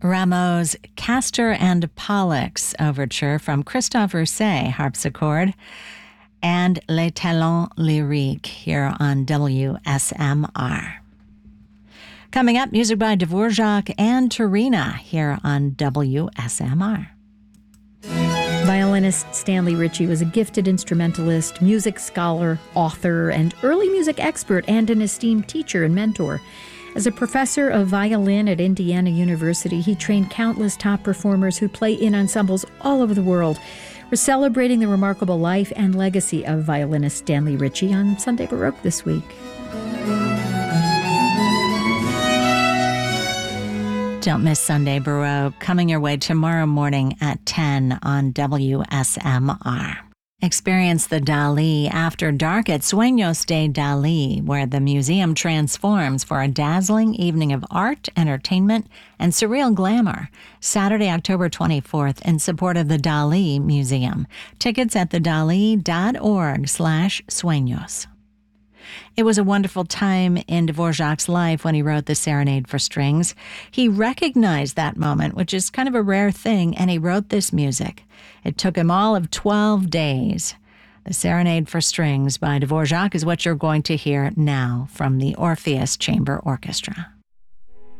Rameau's Castor and Pollux Overture from Christophe Rousset, harpsichord, and Les Talents Lyriques here on WSMR. Coming up, music by Dvorak and Turina here on WSMR. Violinist Stanley Ritchie was a gifted instrumentalist, music scholar, author, and early music expert, and an esteemed teacher and mentor. As a professor of violin at Indiana University, he trained countless top performers who play in ensembles all over the world. We're celebrating the remarkable life and legacy of violinist Stanley Ritchie on Sunday Baroque this week. Don't miss Sunday Baroque, coming your way tomorrow morning at 10 on WSMR. Experience the Dali After Dark at Sueños de Dali, where the museum transforms for a dazzling evening of art, entertainment, and surreal glamour. Saturday, October 24th, in support of the Dali Museum. Tickets at thedali.org/sueños. It was a wonderful time in Dvorak's life when he wrote the Serenade for Strings. He recognized that moment, which is kind of a rare thing, and he wrote this music. It took him all of 12 days. The Serenade for Strings by Dvorak is what you're going to hear now from the Orpheus Chamber Orchestra.